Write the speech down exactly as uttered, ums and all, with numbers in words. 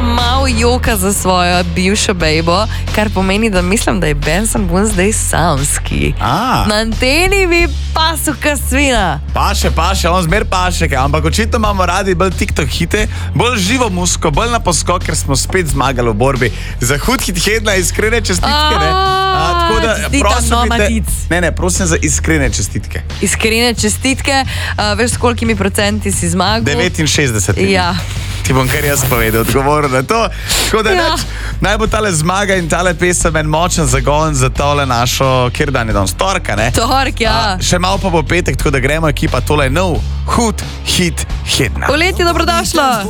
malo joka za svojo bivšo bejbo, kar pomeni, da mislim, da je Benson Boone zdaj samski. A. Na anteni bi pasu kasvina. Paše, paše, on zmer paše, kaj. Ampak očitno imamo radi bolj TikTok hite, bolj živo musko, bolj na poskok, ker smo spet zmagali v borbi za hud hit hedna, iskrene čestitke, ne? A, tako da, prosim, te, ne, ne, prosim za iskrene čestitke. Iskrene čestitke, uh, veš, s kolikimi procenti si zmagal? devetinšestdeset. Ja. Ti bom kar jaz povedal, odgovoril na to. Tako da ja. neč, naj bo tale zmaga in tale pesem en močen zagon za tole našo, kjer dan je danes, torka, ne? Tork, ja. A, še malo pa bo petek, tako da gremo ekipa, tole je nov hud hit hedna. Poletje, dobrodošlo.